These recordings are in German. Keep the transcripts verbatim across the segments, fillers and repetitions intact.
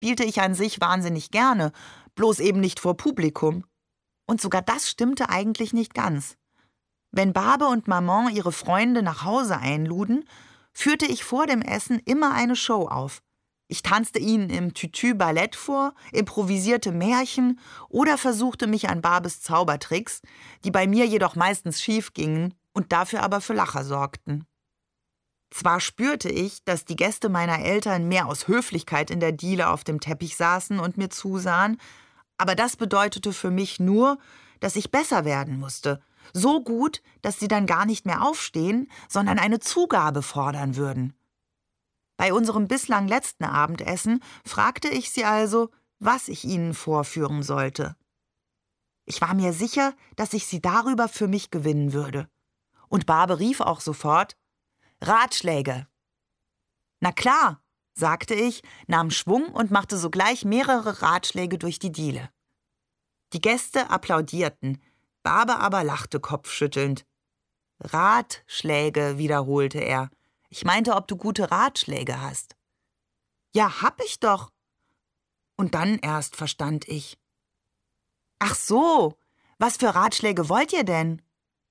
spielte ich an sich wahnsinnig gerne, bloß eben nicht vor Publikum. Und sogar das stimmte eigentlich nicht ganz. Wenn Barbe und Maman ihre Freunde nach Hause einluden, führte ich vor dem Essen immer eine Show auf. Ich tanzte ihnen im Tütü Ballett vor, improvisierte Märchen oder versuchte mich an Barbes Zaubertricks, die bei mir jedoch meistens schief gingen und dafür aber für Lacher sorgten. Zwar spürte ich, dass die Gäste meiner Eltern mehr aus Höflichkeit in der Diele auf dem Teppich saßen und mir zusahen, aber das bedeutete für mich nur, dass ich besser werden musste, so gut, dass sie dann gar nicht mehr aufstehen, sondern eine Zugabe fordern würden. Bei unserem bislang letzten Abendessen fragte ich sie also, was ich ihnen vorführen sollte. Ich war mir sicher, dass ich sie darüber für mich gewinnen würde. Und Barbe rief auch sofort: »Ratschläge!« »Na klar«, sagte ich, nahm Schwung und machte sogleich mehrere Ratschläge durch die Diele. Die Gäste applaudierten, Barbe aber lachte kopfschüttelnd. »Ratschläge«, wiederholte er. »Ich meinte, ob du gute Ratschläge hast.« »Ja, hab ich doch.« Und dann erst verstand ich. »Ach so, was für Ratschläge wollt ihr denn?«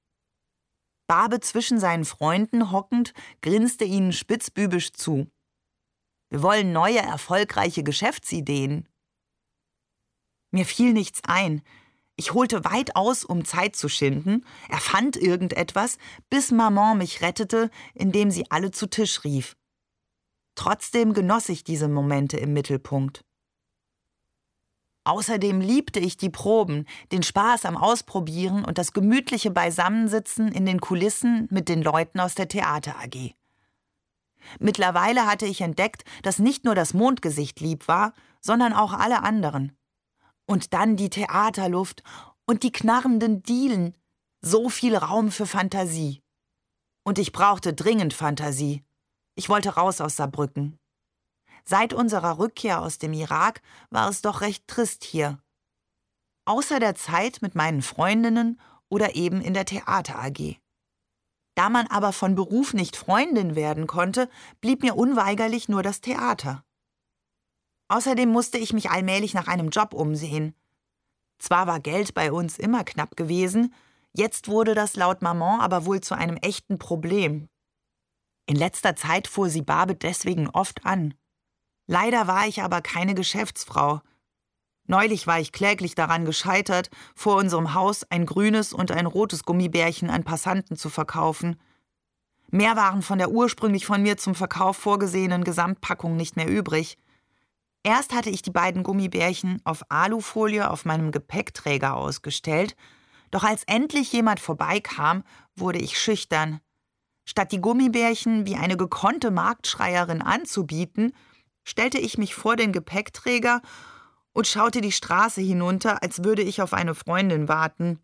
Barbe zwischen seinen Freunden hockend, grinste ihnen spitzbübisch zu. »Wir wollen neue, erfolgreiche Geschäftsideen.« Mir fiel nichts ein. Ich holte weit aus, um Zeit zu schinden, erfand irgendetwas, bis Maman mich rettete, indem sie alle zu Tisch rief. Trotzdem genoss ich diese Momente im Mittelpunkt. Außerdem liebte ich die Proben, den Spaß am Ausprobieren und das gemütliche Beisammensitzen in den Kulissen mit den Leuten aus der Theater-A G. Mittlerweile hatte ich entdeckt, dass nicht nur das Mondgesicht lieb war, sondern auch alle anderen. Und dann die Theaterluft und die knarrenden Dielen. So viel Raum für Fantasie. Und ich brauchte dringend Fantasie. Ich wollte raus aus Saarbrücken. Seit unserer Rückkehr aus dem Irak war es doch recht trist hier. Außer der Zeit mit meinen Freundinnen oder eben in der Theater-A G. Da man aber von Beruf nicht Freundin werden konnte, blieb mir unweigerlich nur das Theater. Außerdem musste ich mich allmählich nach einem Job umsehen. Zwar war Geld bei uns immer knapp gewesen, jetzt wurde das laut Maman aber wohl zu einem echten Problem. In letzter Zeit fuhr sie Barbe deswegen oft an. Leider war ich aber keine Geschäftsfrau. Neulich war ich kläglich daran gescheitert, vor unserem Haus ein grünes und ein rotes Gummibärchen an Passanten zu verkaufen. Mehr waren von der ursprünglich von mir zum Verkauf vorgesehenen Gesamtpackung nicht mehr übrig. Erst hatte ich die beiden Gummibärchen auf Alufolie auf meinem Gepäckträger ausgestellt, doch als endlich jemand vorbeikam, wurde ich schüchtern. Statt die Gummibärchen wie eine gekonnte Marktschreierin anzubieten, stellte ich mich vor den Gepäckträger und schaute die Straße hinunter, als würde ich auf eine Freundin warten.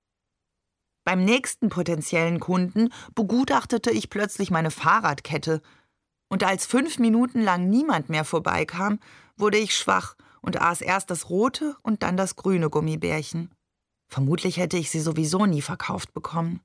Beim nächsten potenziellen Kunden begutachtete ich plötzlich meine Fahrradkette, und als fünf Minuten lang niemand mehr vorbeikam, wurde ich schwach und aß erst das rote und dann das grüne Gummibärchen. Vermutlich hätte ich sie sowieso nie verkauft bekommen.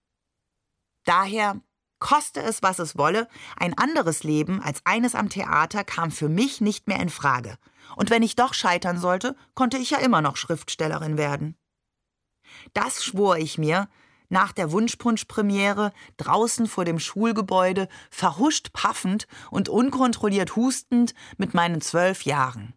Daher, koste es, was es wolle, ein anderes Leben als eines am Theater kam für mich nicht mehr in Frage. Und wenn ich doch scheitern sollte, konnte ich ja immer noch Schriftstellerin werden. Das schwor ich mir, nach der Wunschpunsch-Premiere, draußen vor dem Schulgebäude, verhuscht paffend und unkontrolliert hustend mit meinen zwölf Jahren.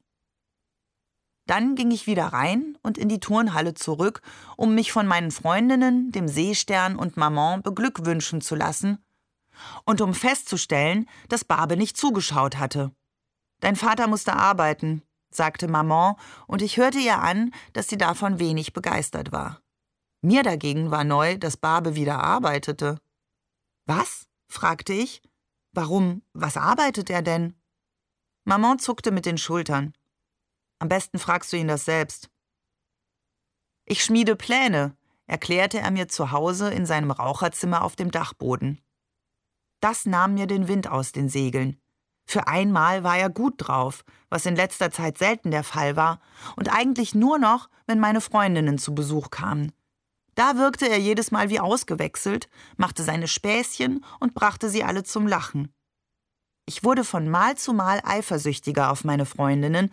Dann ging ich wieder rein und in die Turnhalle zurück, um mich von meinen Freundinnen, dem Seestern und Maman beglückwünschen zu lassen und um festzustellen, dass Barbe nicht zugeschaut hatte. »Dein Vater musste arbeiten«, sagte Maman, und ich hörte ihr an, dass sie davon wenig begeistert war. Mir dagegen war neu, dass Barbe wieder arbeitete. »Was?«, fragte ich. »Warum? Was arbeitet er denn?« Maman zuckte mit den Schultern. »Am besten fragst du ihn das selbst.« »Ich schmiede Pläne«, erklärte er mir zu Hause in seinem Raucherzimmer auf dem Dachboden. Das nahm mir den Wind aus den Segeln. Für einmal war er gut drauf, was in letzter Zeit selten der Fall war, und eigentlich nur noch, wenn meine Freundinnen zu Besuch kamen. Da wirkte er jedes Mal wie ausgewechselt, machte seine Späßchen und brachte sie alle zum Lachen. Ich wurde von Mal zu Mal eifersüchtiger auf meine Freundinnen,